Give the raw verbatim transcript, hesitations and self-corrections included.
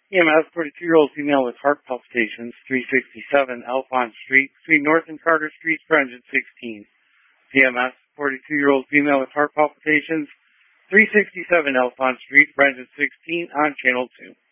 E M S, forty-two-year-old female with heart palpitations, three sixty-seven Alphonse Street, between North and Carter Streets for engine sixteen. P M S, forty-two-year-old female with heart palpitations, three sixty-seven Alphonse Street for engine sixteen on channel two.